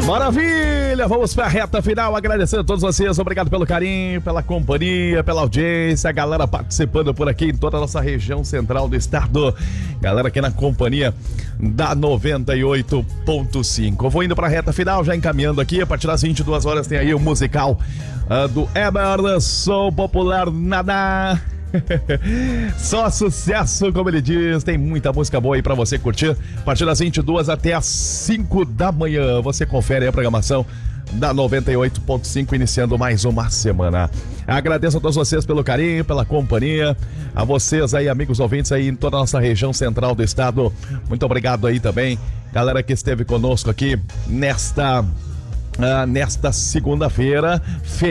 Maravilha, vamos para a reta final, agradecendo a todos vocês, obrigado pelo carinho, pela companhia, pela audiência, a galera participando por aqui em toda a nossa região central do estado, galera aqui na companhia da 98.5. Eu vou indo para a reta final, já encaminhando aqui, a partir das 22 horas tem aí o musical do Emerson Popular Nada. Só sucesso, como ele diz. Tem muita música boa aí pra você curtir. A partir das 22 até as 5 da manhã. Você confere aí a programação da 98.5, iniciando mais uma semana. Agradeço a todos vocês pelo carinho, pela companhia. A vocês aí, amigos ouvintes aí em toda a nossa região central do estado. Muito obrigado aí também, galera que esteve conosco aqui nesta segunda-feira.